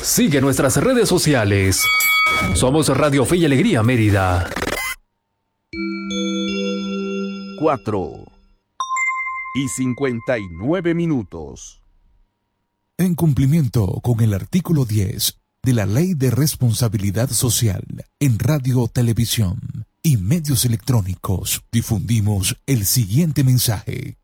Sigue nuestras redes sociales. Somos Radio Fe y Alegría Mérida. 4:59. En cumplimiento con el artículo 10 de la Ley de Responsabilidad Social en Radio, Televisión y Medios Electrónicos, difundimos el siguiente mensaje.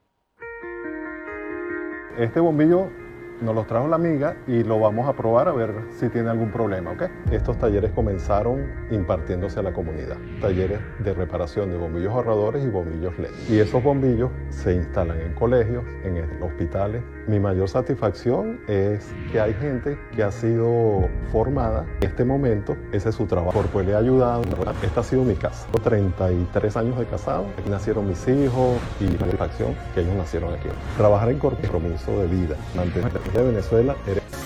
Este bombillo nos lo trajo la amiga y lo vamos a probar a ver si tiene algún problema, ¿ok? Estos talleres comenzaron impartiéndose a la comunidad. Talleres de reparación de bombillos ahorradores y bombillos LED. Y esos bombillos se instalan en colegios, en hospitales. Mi mayor satisfacción es que hay gente que ha sido formada. En este momento, ese es su trabajo, porque le ha ayudado. Esta ha sido mi casa. 33 años de casado. Aquí nacieron mis hijos y la satisfacción que ellos nacieron aquí. Trabajar en compromiso de vida. Mantener de Venezuela.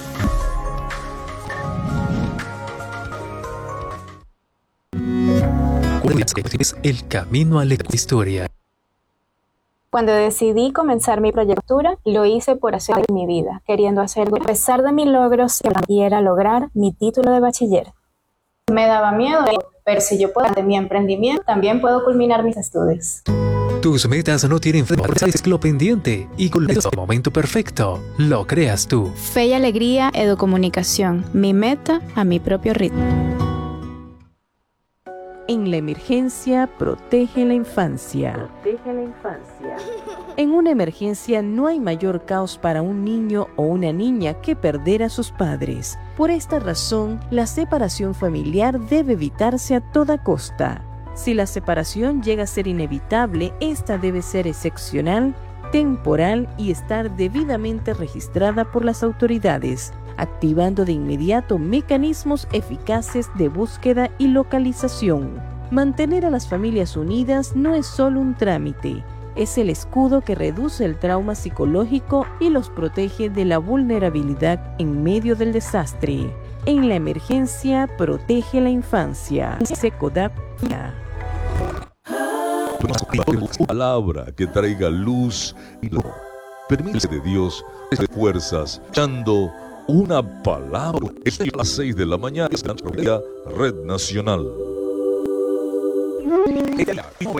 El camino a la historia. Cuando decidí comenzar mi proyectura, lo hice por hacer mi vida, queriendo hacer algo. A pesar de mis logros, y era lograr mi título de bachiller. Me daba miedo, pero si yo puedo hacer mi emprendimiento, también puedo culminar mis estudios. Tus metas no tienen ciclo pendiente y con el momento perfecto lo creas tú. Fe y Alegría, Educomunicación. Mi meta a mi propio ritmo. En la emergencia, protege la infancia. Protege la infancia. En una emergencia no hay mayor caos para un niño o una niña que perder a sus padres. Por esta razón, la separación familiar debe evitarse a toda costa. Si la separación llega a ser inevitable, esta debe ser excepcional, temporal y estar debidamente registrada por las autoridades, activando de inmediato mecanismos eficaces de búsqueda y localización. Mantener a las familias unidas no es solo un trámite, es el escudo que reduce el trauma psicológico y los protege de la vulnerabilidad en medio del desastre. En la emergencia, protege la infancia. SECODAP. Palabra que traiga luz y lo permite de Dios de fuerzas echando una palabra. Es a las 6 de la mañana, Red Nacional.